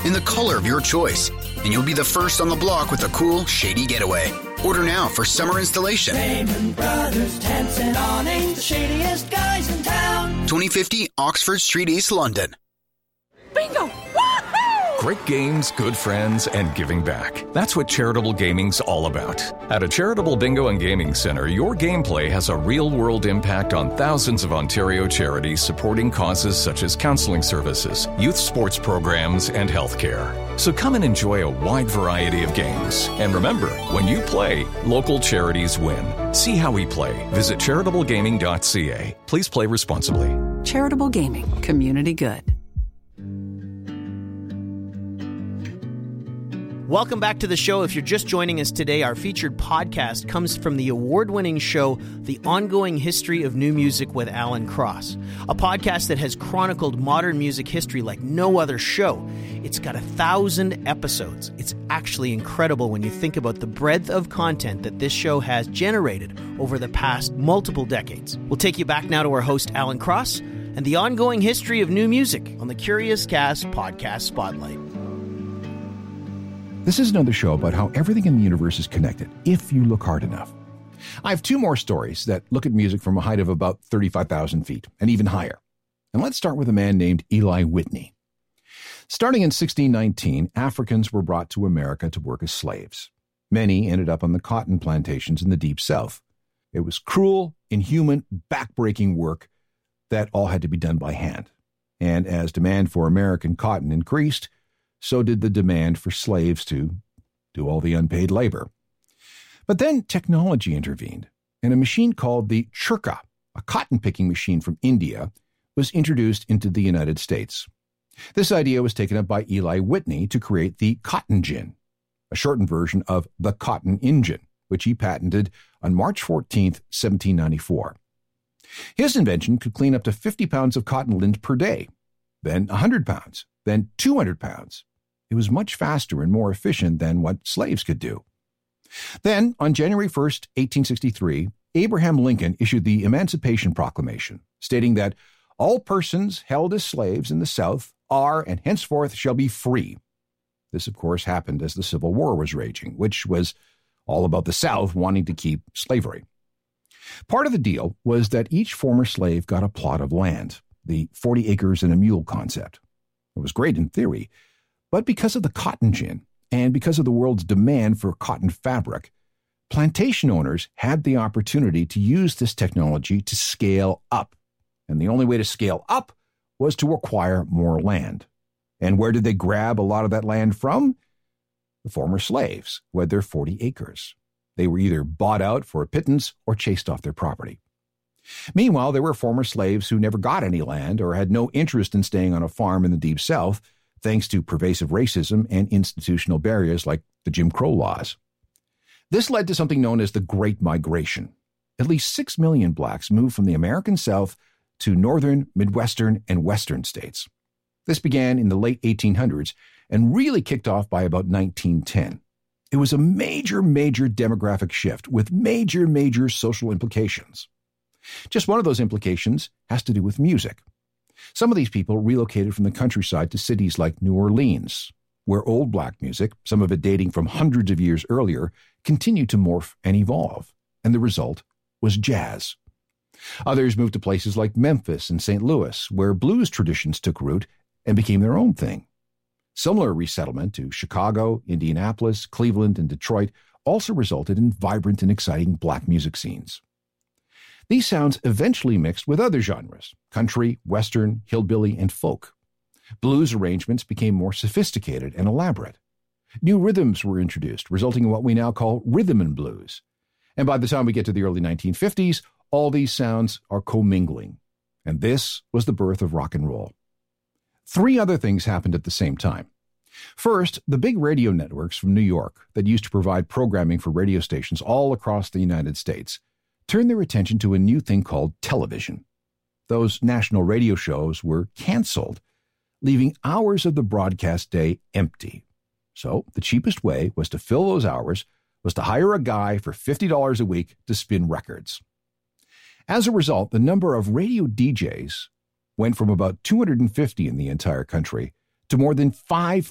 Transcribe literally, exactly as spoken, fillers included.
in the color of your choice, and you'll be the first on the block with a cool, shady getaway. Order now for summer installation. Raymond Brothers Tents and Awnings, the shadiest guys in town. twenty fifty Oxford Street, East London. Bingo! Great games, good friends, and giving back. That's what charitable gaming's all about. At a charitable bingo and gaming center, your gameplay has a real-world impact on thousands of Ontario charities supporting causes such as counseling services, youth sports programs, and healthcare. So come and enjoy a wide variety of games. And remember, when you play, local charities win. See how we play. Visit charitable gaming dot c a. Please play responsibly. Charitable Gaming. Community good. Welcome back to the show. If you're just joining us today, our featured podcast comes from the award-winning show, The Ongoing History of New Music with Alan Cross, a podcast that has chronicled modern music history like no other show. It's got a thousand episodes. It's actually incredible when you think about the breadth of content that this show has generated over the past multiple decades. We'll take you back now to our host, Alan Cross, and the ongoing history of new music on the Curious Cast Podcast Spotlight. This is another show about how everything in the universe is connected, if you look hard enough. I have two more stories that look at music from a height of about thirty-five thousand feet, and even higher. And let's start with a man named Eli Whitney. Starting in sixteen nineteen, Africans were brought to America to work as slaves. Many ended up on the cotton plantations in the Deep South. It was cruel, inhuman, backbreaking work that all had to be done by hand. And as demand for American cotton increased, so did the demand for slaves to do all the unpaid labor. But then technology intervened, and a machine called the churka, a cotton-picking machine from India, was introduced into the United States. This idea was taken up by Eli Whitney to create the cotton gin, a shortened version of the cotton engine, which he patented on March fourteenth, seventeen ninety-four. His invention could clean up to fifty pounds of cotton lint per day, then one hundred pounds, then two hundred pounds. It was much faster and more efficient than what slaves could do. Then, on January first, eighteen sixty-three, Abraham Lincoln issued the Emancipation Proclamation, stating that all persons held as slaves in the South are and henceforth shall be free. This, of course, happened as the Civil War was raging, which was all about the South wanting to keep slavery. Part of the deal was that each former slave got a plot of land, the forty acres and a mule concept. It was great in theory, but because of the cotton gin and because of the world's demand for cotton fabric, plantation owners had the opportunity to use this technology to scale up. And the only way to scale up was to acquire more land. And where did they grab a lot of that land from? The former slaves, who had their forty acres. They were either bought out for a pittance or chased off their property. Meanwhile, there were former slaves who never got any land or had no interest in staying on a farm in the Deep South, thanks to pervasive racism and institutional barriers like the Jim Crow laws. This led to something known as the Great Migration. At least six million blacks moved from the American South to northern, midwestern, and western states. This began in the late eighteen hundreds and really kicked off by about nineteen ten. It was a major, major demographic shift with major, major social implications. Just one of those implications has to do with music. Some of these people relocated from the countryside to cities like New Orleans, where old black music, some of it dating from hundreds of years earlier, continued to morph and evolve, and the result was jazz. Others moved to places like Memphis and Saint Louis, where blues traditions took root and became their own thing. Similar resettlement to Chicago, Indianapolis, Cleveland, and Detroit also resulted in vibrant and exciting black music scenes. These sounds eventually mixed with other genres, country, western, hillbilly, and folk. Blues arrangements became more sophisticated and elaborate. New rhythms were introduced, resulting in what we now call rhythm and blues. And by the time we get to the early nineteen fifties, all these sounds are commingling. And this was the birth of rock and roll. Three other things happened at the same time. First, the big radio networks from New York that used to provide programming for radio stations all across the United States turned their attention to a new thing called television. Those national radio shows were canceled, leaving hours of the broadcast day empty. So the cheapest way was to fill those hours was to hire a guy for fifty dollars a week to spin records. As a result, the number of radio D Js went from about two hundred fifty in the entire country to more than five